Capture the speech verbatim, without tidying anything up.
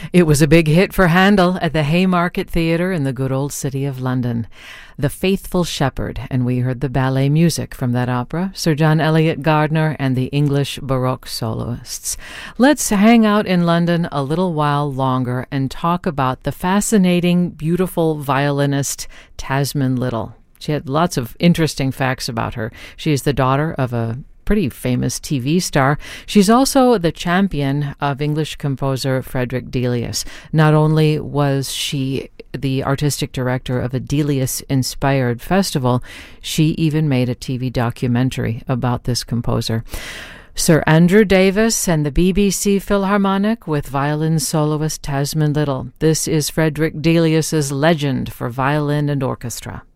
It was a big hit for Handel at the Haymarket Theatre in the good old city of London. The Faithful Shepherd, and we heard the ballet music from that opera, Sir John Eliot Gardiner and the English Baroque soloists. Let's hang out in London a little while longer and talk about the fascinating, beautiful violinist Tasman Little. She had lots of interesting facts about her. She is the daughter of a pretty famous T V star. She's also the champion of English composer Frederick Delius. Not only was she the artistic director of a Delius-inspired festival, she even made a T V documentary about this composer. Sir Andrew Davis and the B B C Philharmonic with violin soloist Tasman Little. This is Frederick Delius's Legend for Violin and Orchestra.